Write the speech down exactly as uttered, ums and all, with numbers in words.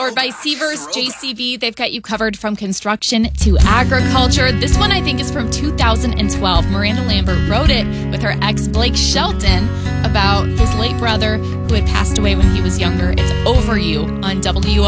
Powered by Seavers J C B. They've got you covered from construction to agriculture. This one, I think, is from two thousand twelve. Miranda Lambert wrote it with her ex, Blake Shelton, about his late brother who had passed away when he was younger. It's Over You on W